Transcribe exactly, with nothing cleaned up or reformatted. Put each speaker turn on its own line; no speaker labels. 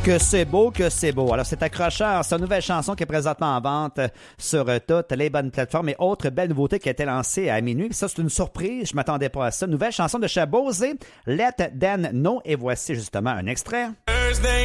que c'est beau, que c'est beau. Alors, c'est accrocheur. C'est une nouvelle chanson qui est présentement en vente sur toutes les bonnes plateformes et autre belle nouveauté qui a été lancée à minuit. Ça, c'est une surprise. Je m'attendais pas à ça. Nouvelle chanson de Chabosé, Let Dan Know. Et voici justement un extrait. Thursday.